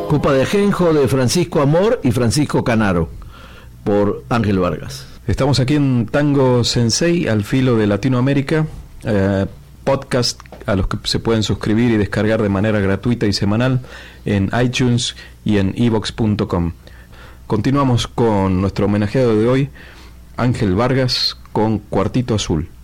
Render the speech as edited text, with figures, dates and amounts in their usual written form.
Copa de Ajenjo de Francisco Amor y Francisco Canaro, por Ángel Vargas. Estamos aquí en Tango Sensei, al filo de Latinoamérica, podcast a los que se pueden suscribir y descargar de manera gratuita y semanal en iTunes y en evox.com. Continuamos con nuestro homenajeado de hoy, Ángel Vargas, con Cuartito Azul.